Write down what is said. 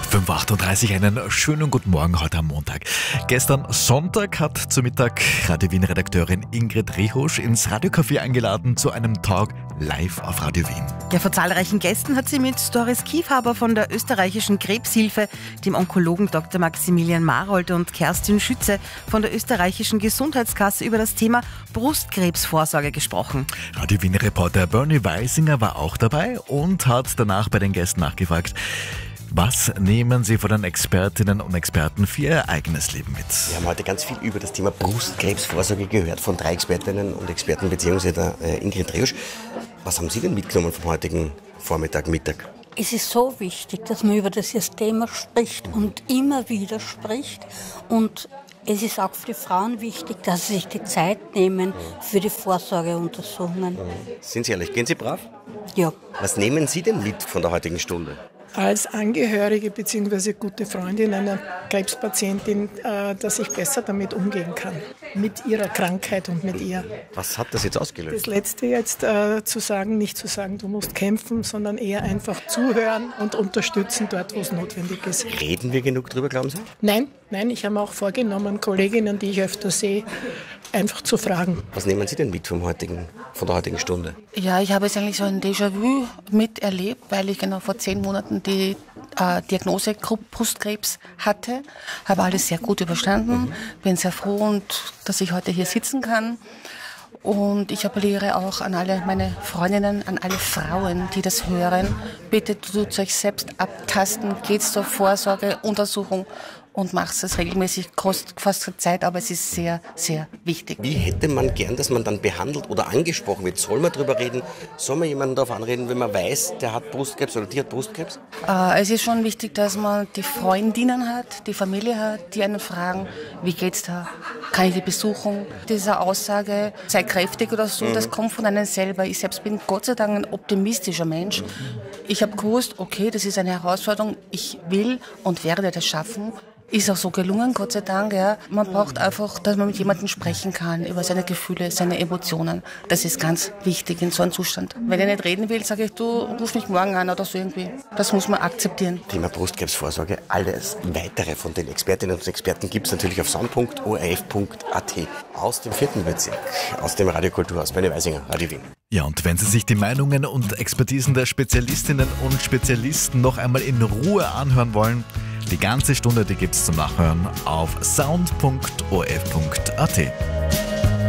5:38 Uhr, einen schönen guten Morgen heute am Montag. Gestern Sonntag hat zu Mittag Radio Wien-Redakteurin Ingrid Richusch ins Radiocafé eingeladen zu einem Talk live auf Radio Wien. Ja, vor zahlreichen Gästen hat sie mit Doris Kiefhaber von der österreichischen Krebshilfe, dem Onkologen Dr. Maximilian Marold und Kerstin Schütze von der österreichischen Gesundheitskasse über das Thema Brustkrebsvorsorge gesprochen. Radio Wien-Reporter Bernie Weisinger war auch dabei und hat danach bei den Gästen nachgefragt, was nehmen Sie von den Expertinnen und Experten für Ihr eigenes Leben mit? Wir haben heute ganz viel über das Thema Brustkrebsvorsorge gehört von 3 Expertinnen und Experten beziehungsweise der Ingrid Richusch. Was haben Sie denn mitgenommen vom heutigen Vormittag, Mittag? Es ist so wichtig, dass man über dieses Thema spricht und immer wieder spricht. Und es ist auch für die Frauen wichtig, dass sie sich die Zeit nehmen für die Vorsorgeuntersuchungen. Sind Sie ehrlich, gehen Sie brav? Ja. Was nehmen Sie denn mit von der heutigen Stunde? Als Angehörige bzw. gute Freundin einer Krebspatientin, dass ich besser damit umgehen kann. Mit ihrer Krankheit und mit ihr. Was hat das jetzt ausgelöst? Das Letzte jetzt zu sagen, nicht zu sagen, du musst kämpfen, sondern eher einfach zuhören und unterstützen dort, wo es notwendig ist. Reden wir genug drüber, glauben Sie? Nein, ich habe mir auch vorgenommen, Kolleginnen, die ich öfter sehe, einfach zu fragen. Was nehmen Sie denn mit von der heutigen Stunde? Ja, ich habe jetzt eigentlich so ein Déjà-vu miterlebt, weil ich genau vor 10 Monaten die Diagnose Brustkrebs hatte. Habe alles sehr gut überstanden, bin sehr froh, dass ich heute hier sitzen kann. Und ich appelliere auch an alle meine Freundinnen, an alle Frauen, die das hören. Bitte tut euch selbst abtasten, geht zur Vorsorgeuntersuchung und macht es regelmäßig, kostet fast Zeit, aber es ist sehr, sehr wichtig. Wie hätte man gern, dass man dann behandelt oder angesprochen wird? Soll man darüber reden? Soll man jemanden darauf anreden, wenn man weiß, der hat Brustkrebs oder die hat Brustkrebs? Es ist schon wichtig, dass man die Freundinnen hat, die Familie hat, die einen fragen, wie geht's da? Kann ich die besuchen? Diese Aussage, sei kräftig oder so, das kommt von einem selber. Ich selbst bin Gott sei Dank ein optimistischer Mensch. Ich habe gewusst, okay, das ist eine Herausforderung, ich will und werde das schaffen. Ist auch so gelungen, Gott sei Dank. Ja. Man braucht einfach, dass man mit jemandem sprechen kann über seine Gefühle, seine Emotionen. Das ist ganz wichtig in so einem Zustand. Wenn er nicht reden will, sage ich, du ruf mich morgen an oder so irgendwie. Das muss man akzeptieren. Thema Brustkrebsvorsorge, alles weitere von den Expertinnen und Experten gibt es natürlich auf sound.orf.at. Aus dem 4. Bezirk, aus dem Radiokulturhaus, Bernie Weisinger, Radio Wien. Ja, und wenn Sie sich die Meinungen und Expertisen der Spezialistinnen und Spezialisten noch einmal in Ruhe anhören wollen, die ganze Stunde, die gibt's zum Nachhören auf sound.orf.at.